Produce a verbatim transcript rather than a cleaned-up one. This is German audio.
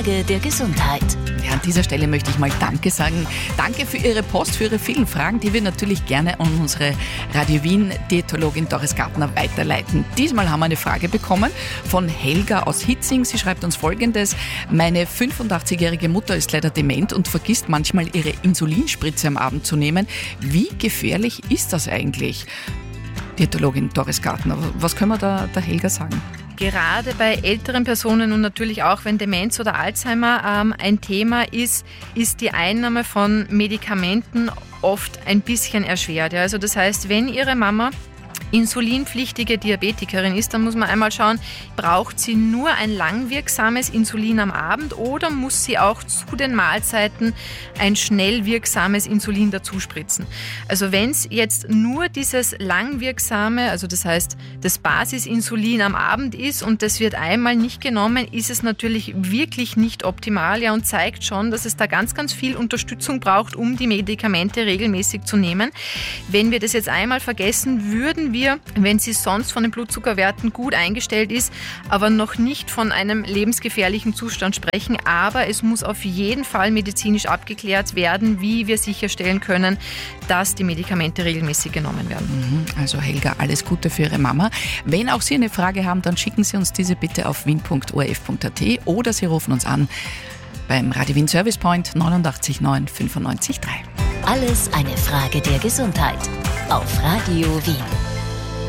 Frage der Gesundheit. Ja, an dieser Stelle möchte ich mal Danke sagen. Danke für Ihre Post, für Ihre vielen Fragen, die wir natürlich gerne an unsere Radio Wien Diätologin Doris Gartner weiterleiten. Diesmal haben wir eine Frage bekommen von Helga aus Hitzing. Sie schreibt uns Folgendes: Meine fünfundachtzigjährige Mutter ist leider dement und vergisst manchmal ihre Insulinspritze am Abend zu nehmen. Wie gefährlich ist das eigentlich? Diätologin Doris Gartner, was können wir da der Helga sagen? Gerade bei älteren Personen und natürlich auch, wenn Demenz oder Alzheimer ähm, ein Thema ist, ist die Einnahme von Medikamenten oft ein bisschen erschwert. Ja. Also das heißt, wenn Ihre Mama insulinpflichtige Diabetikerin ist, dann muss man einmal schauen, braucht sie nur ein langwirksames Insulin am Abend oder muss sie auch zu den Mahlzeiten ein schnell wirksames Insulin dazu spritzen. Also wenn es jetzt nur dieses langwirksame, also das heißt das Basisinsulin am Abend ist und das wird einmal nicht genommen, ist es natürlich wirklich nicht optimal, ja, und zeigt schon, dass es da ganz, ganz viel Unterstützung braucht, um die Medikamente regelmäßig zu nehmen. Wenn wir das jetzt einmal vergessen, würden wir, wenn sie sonst von den Blutzuckerwerten gut eingestellt ist, aber noch nicht von einem lebensgefährlichen Zustand sprechen. Aber es muss auf jeden Fall medizinisch abgeklärt werden, wie wir sicherstellen können, dass die Medikamente regelmäßig genommen werden. Also Helga, alles Gute für Ihre Mama. Wenn auch Sie eine Frage haben, dann schicken Sie uns diese bitte auf wien punkt o r f punkt a t oder Sie rufen uns an beim Radio Wien Service Point neunundachtzig neun fünfundneunzig drei. Alles eine Frage der Gesundheit auf Radio Wien.